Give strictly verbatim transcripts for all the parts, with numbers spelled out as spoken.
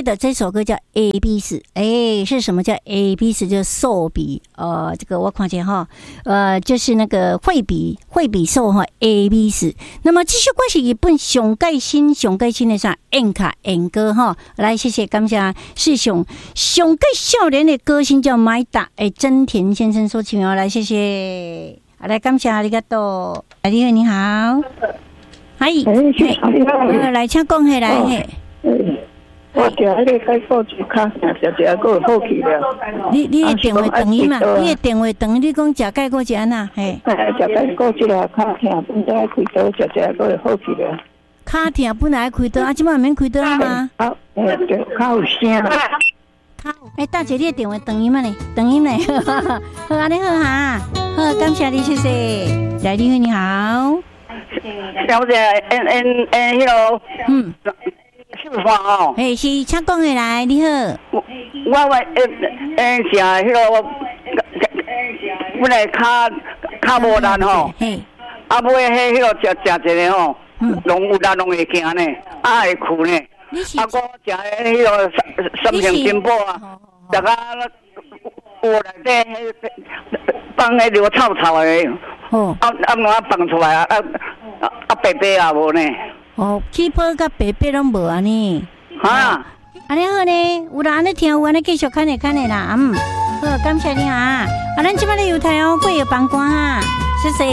的这首歌叫 A B 四，哎，是什么叫 A B 四？就是寿笔，呃，这个我看见哈，呃，就是那个绘笔，绘笔寿哈 A B 四。那么这首歌是日本上盖新、上盖新的啥演卡演歌哈，来谢谢，感谢是上上盖少年的歌星叫麦达，哎，真田先生所请哦，来谢谢，来感谢ありがとう，哎，你好，你好，嗨，哎，来请讲下来嘿。 我食迄个解果子卡，食食个好去了。 你你的电话等伊嘛？你的电话等你讲食解果子安那？嘿， 食解果子啦，卡疼，本来开刀食食个好去了。 卡疼本来开刀，啊，即摆免开刀吗？ 啊，诶，对，卡有声。 卡，哎，大姐，你的电话等伊嘛呢？等伊呢？好，安尼好哈，好，感谢你，谢谢。来，你好，你好。 小姐，嗯嗯嗯，迄个，嗯。是吧？哦， 哎，是，请讲下来，你好。 我我我诶诶，是啊，迄个，本来卡卡无力吼，啊，尾迄迄个食食一个吼，拢有力拢会行呢，啊会哭呢。啊，我食迄个三三星金宝啊，食啊，有内底迄放迄流草草的，哦，啊啊，我放出来啊啊啊，白白啊无呢。 哦，起泡甲白白拢无安尼， 哈， 安尼好呢，有人安尼听，有安尼继续看下看下啦，嗯，好，感谢你哈，啊，咱即摆咧油台哦，过有帮官哈，谢谢。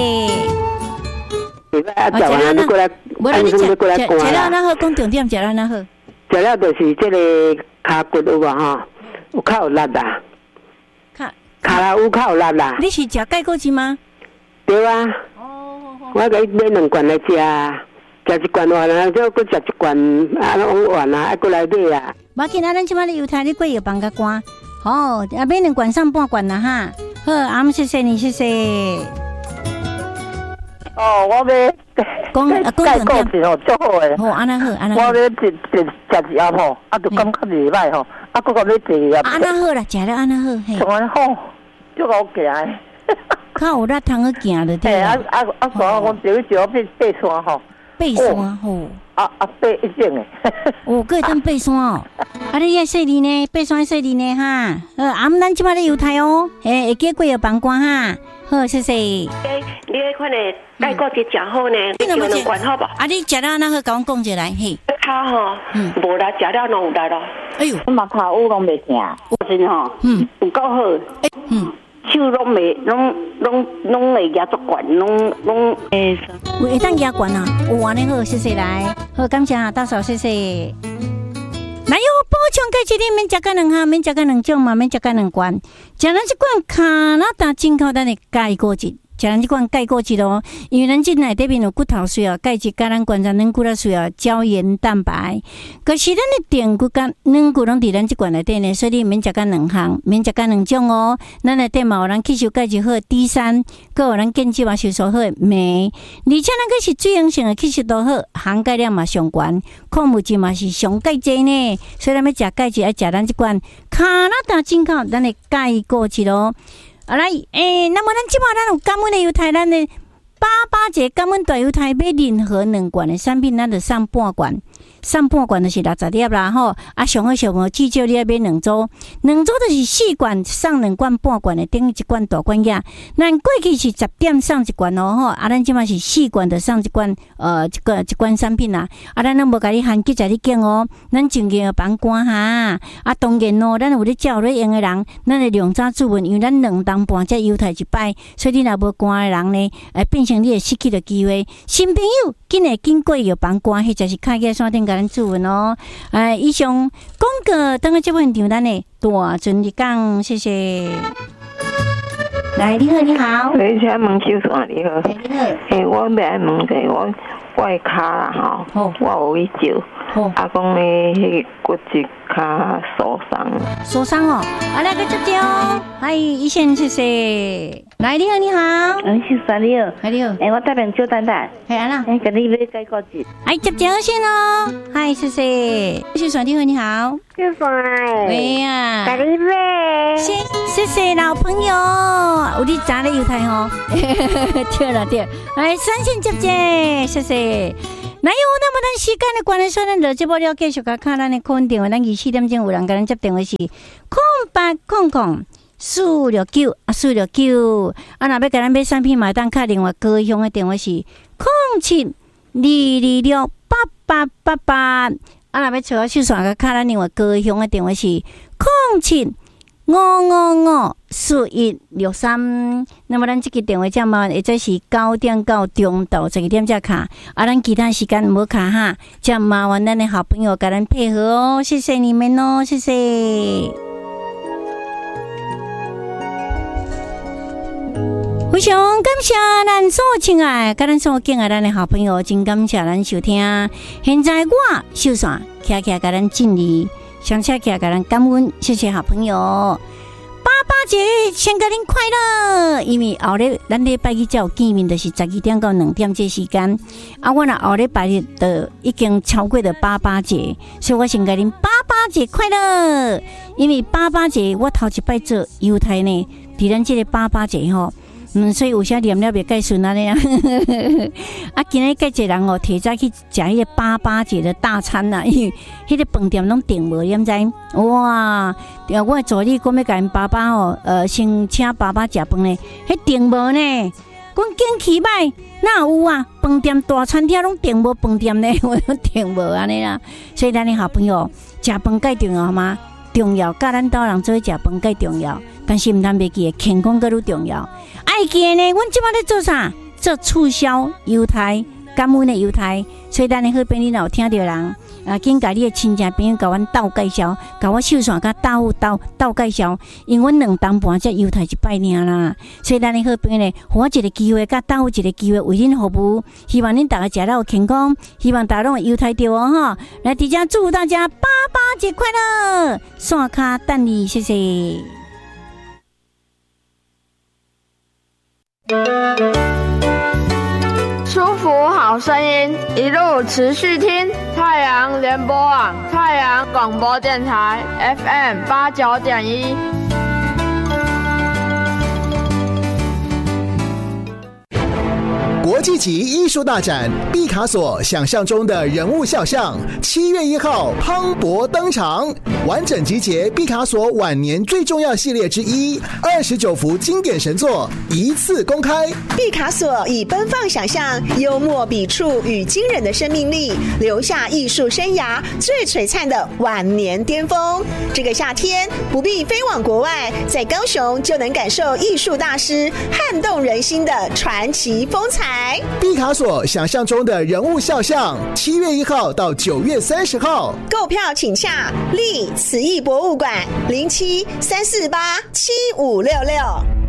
啊，食完你过来， 无啦，你食食食了哪好，讲重点，食了哪好？ 食了就是这个骹骨有无吼，有较有力啦，骹骹啦有较有力啦。 你是食解果子吗？ 对啊。哦，我给你买两罐来食。食一罐完啊，再搁食一罐啊，往完啊，还过来买啊。 无要紧啊，咱即摆咧油台咧过药房甲关，好，啊买两罐上半罐啦哈。好，阿姆谢谢你，谢谢。 哦，我要讲啊，讲果子吼，足好诶。 好，安那好，安那好。 我要食食食一盒吼，啊，就感觉袂歹吼，啊，搁个要第二盒。 安那好啦，食了安那好，嘿。 像安好，足好行诶。 较有力通去行就对啦。 啊啊啊！山我就就要爬爬山吼。 爬山吼， 啊啊爬一整诶， 哦，可以当爬山哦。啊，你也细腻呢，爬山细腻呢哈。呃，啊，咱即摆咧油台哦，诶，会记过有帮关哈。好，谢谢。诶， 你迄款诶解果子食好呢，你叫两罐好无？ 啊，你食了那好，甲我讲一来嘿。 骹吼，无力食了拢有力咯。 哎呦， 我嘛骹有拢袂疼，我真吼，嗯，有够好。嗯。手拢袂，拢拢拢会压足管，拢拢诶， 会当压管啊！有安尼好，谢谢来，好感谢大嫂，谢谢。来哟，补充解一日免食个两项，免食个两种嘛，免食个两罐，食咱这款加拿大进口咱的解果子。食咱即款解果子咯，因为咱即内底面有骨头需要钙质，甲咱观察软骨头需要胶原蛋白，可是咱的电骨甲软骨拢伫咱即罐内底呢，所以你免食甲两项，免食甲两种哦。咱内底嘛有咱吸收钙质好 D 三，佮有咱建基嘛吸收好镁，而且咱个是水溶性的吸收都好，含钙量嘛上悬，矿物质嘛是上钙质呢，所以咱要食钙质，要食咱即罐加拿大进口咱的解果子咯。啊来，诶、欸，那么咱即摆咱有感恩的油台，咱的八八节感恩大油台买任何两罐的产品，咱就送半罐，送半罐就是六十粒啦吼。啊，上好上好，至少你要买两组，两组就是四罐，送两罐半罐的，等于一罐大罐呀。咱过去是十点送一罐哦吼，啊，咱即摆是四罐就送一罐，呃，一个一罐产品啦。啊，咱拢无甲你限几在你拣哦，咱尽量帮关哈。啊，当然哦，咱有咧照咧用的人，咱会量早注文，因为咱两当半才油台一摆，所以你若无关的人呢，诶，变成你会失去了机会。新朋友紧会经过有帮关，迄就是开个山顶甲咱注文哦。诶，以上广告等个这部现场，咱的大尊日讲，谢谢。来，你好，你好。 你请问小嫂你好。 你好。 诶，我要来问者，我我的骹啦吼，我有去照，啊，讲咧迄骨质骹受伤。 受伤哦，啊，来个接接哦。嗨，医生，谢谢。来，你好，你好。 嗯，小嫂你好。 嗨，你好。 诶，我带两小蛋蛋。 系安啦。 诶，跟你买解果子。 哎，接接先哦。嗨，谢谢。小嫂你好，你好。 小嫂。 喂呀。 跟你买。 谢谢谢老朋友，有你砸咧油台吼。对了对，来三线接接，谢谢。 哪有那么咱时间的关系，所以咱落节目了，继续甲看咱的空电话，咱二四点钟有人甲咱接电话是空八空空四六九啊四六九啊，若要甲咱买产品嘛，当卡另外高雄的电话是空七二二六八八八八啊，若要找我秀爽甲卡咱另外高雄的电话是空七五五五四一六三。那么咱这个电话叫嘛，或者是九点到中昼十二点才卡，啊，咱其他时间无卡哈，叫麻烦咱的好朋友甲咱配合哦，谢谢你们哦，谢谢。非常感谢咱所亲爱、甲咱所敬爱咱的好朋友，真感谢咱收听。现在我秀爽徛徛甲咱敬礼，上车徛甲咱感恩，谢谢好朋友。爸爸节先甲恁快乐，因为后日咱礼拜一才有见面，就是十二点到两点这时间。啊，我若后日拜日的已经超过了爸爸节，所以我先甲恁爸爸节快乐。因为爸爸节我头一摆做犹太呢，伫咱这个爸爸节吼。嗯，所以有些念了袂介顺安尼啊。啊，今日介济人哦，提早去食迄个爸爸节的大餐啦，因为迄个饭店拢订无，你毋知？哇！我的助理讲要甲因爸爸哦，呃，先请爸爸食饭呢，迄订无呢。阮景气歹，哪有啊？饭店大餐厅拢订无饭店呢，我拢订无安尼啦。所以咱的好朋友食饭介重要吗？重要，甲咱岛人做伙食饭介重要，但是毋通袂记健康更愈重要。爱记的呢，阮即摆咧做啥？做促销犹太，感恩的犹太。所以咱的好朋友有听到人啊，紧甲你的亲戚朋友甲阮斗介绍，甲我秀线甲大户斗斗介绍，因为阮两当半只犹太一摆尔啦。所以咱的好朋友呢，互我一个机会，甲大户一个机会为恁服务。希望恁大家食了有健康，希望大家拢有犹太着哦哈。来，伫遮祝福大家爸爸节快乐，刷卡等你，谢谢。 舒服好声音，一路持续听太阳联播网、太阳广播电台 F M 八九点一。 国际级艺术大展毕卡索想象中的人物肖像，七月一号磅礴登场，完整集结毕卡索晚年最重要系列之一，二十九幅经典神作一次公开。 毕卡索以奔放想象、幽默笔触与惊人的生命力，留下艺术生涯最璀璨的晚年巅峰。这个夏天不必飞往国外，在高雄就能感受艺术大师撼动人心的传奇风采。 毕卡索想象中的人物肖像，七月一号到九月三十号， 购票请洽立慈艺博物馆零七三四八七五六六。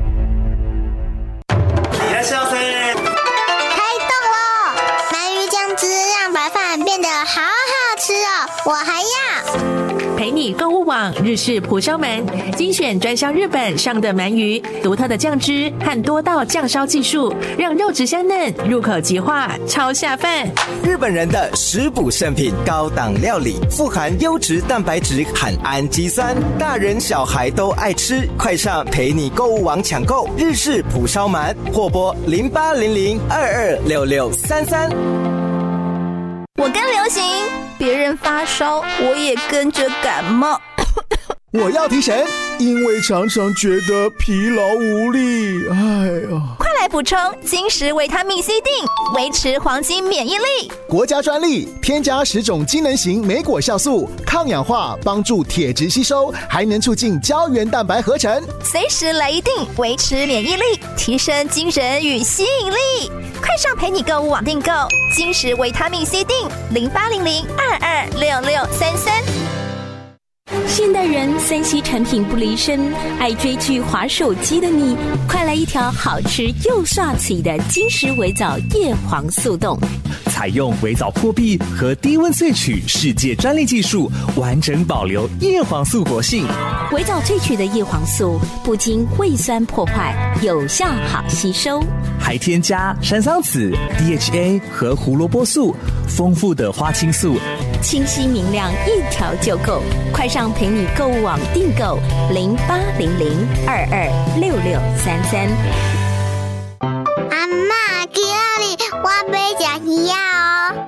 いらっしゃいませ。 开动喽！鳗鱼酱汁让白饭变得好好吃哦，我还要。 陪你购物网日式蒲烧鳗，精选专销日本上的鳗鱼，独特的酱汁和多道酱烧技术，让肉质香嫩，入口即化，超下饭。 日本人的食补圣品，高档料理，富含优质蛋白质和氨基酸，大人小孩都爱吃。快上陪你购物网抢购日式蒲烧鳗，或拨零八零零二二六六三三。 我跟流行，别人发烧，我也跟着感冒。 我要提神，因为常常觉得疲劳无力。哎呀， 快来补充金石维他命 C 锭，维持黄金免疫力。 国家专利，添加十种机能型莓果酵素，抗氧化，帮助铁质吸收，还能促进胶原蛋白合成。 随时来一锭，维持免疫力，提升精神与吸引力。快上陪你购物网订购金石维他命 C 锭，零八零零二二六六三三。 现代人三 C 产品不离身，爱追剧滑手机的你，快来一条好吃又刷嘴的金石微藻叶黄素冻， 采用微藻破壁和低温萃取世界专利技术，完整保留叶黄素活性。 微藻萃取的叶黄素不经胃酸破坏，有效好吸收， 还添加山桑子、D H A 和胡萝卜素，丰富的花青素， 清晰明亮，一条就够。快上陪你购物网订购零八零零二二六六三三。 阿嬷，今日我要吃鱼啊哦。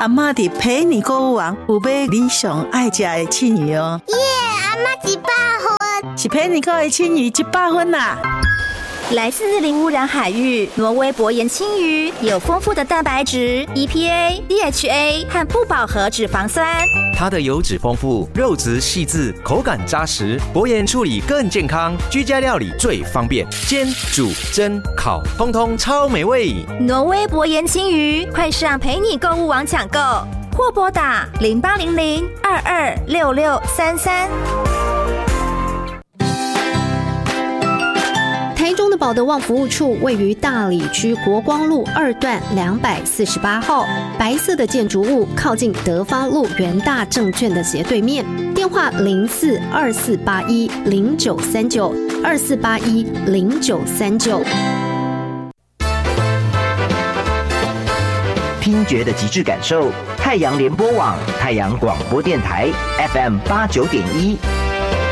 阿嬷伫陪你购物网有买你上爱食的庆鱼哦。 耶，阿嬷一百分， 是陪你购的庆鱼一百分啦。 来自零污染海域，挪威薄盐青鱼有丰富的蛋白质、E P A、D H A 和不饱和脂肪酸。 它的油脂丰富，肉质细致，口感扎实，薄盐处理更健康，居家料理最方便，煎、煮、蒸、烤，通通超美味。 挪威薄盐青鱼，快上陪你购物网抢购，或拨打零八零零二二六六三三。 台中的保德旺服务处位于大里区国光路二段两百四十八号，白色的建筑物靠近德发路元大证券的斜对面。电话零四二四八一零九三九二四八一零九三九。 听觉的极致感受，太阳联播网、太阳广播电台 F M 八九点一。